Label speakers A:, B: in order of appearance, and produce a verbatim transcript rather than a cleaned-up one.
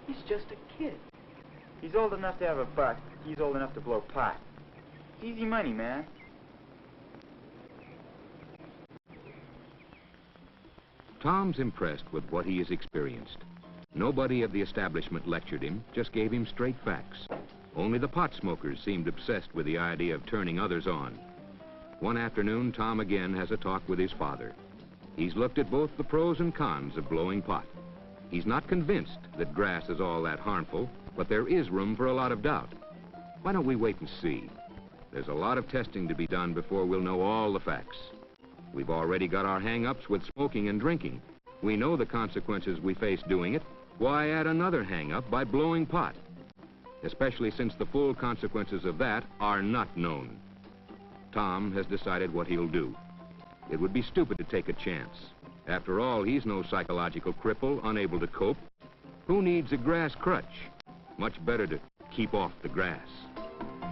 A: He's just a kid. He's old enough to have a buck. He's old enough to blow pot. It's easy money, man.
B: Tom's impressed with what he has experienced. Nobody of the establishment lectured him, just gave him straight facts. Only the pot smokers seemed obsessed with the idea of turning others on. One afternoon, Tom again has a talk with his father. He's looked at both the pros and cons of blowing pot. He's not convinced that grass is all that harmful, but there is room for a lot of doubt. Why don't we wait and see? There's a lot of testing to be done before we'll know all the facts. We've already got our hang-ups with smoking and drinking. We know the consequences we face doing it. Why add another hang-up by blowing pot? Especially since the full consequences of that are not known. Tom has decided what he'll do. It would be stupid to take a chance. After all, he's no psychological cripple, unable to cope. Who needs a grass crutch? Much better to keep off the grass.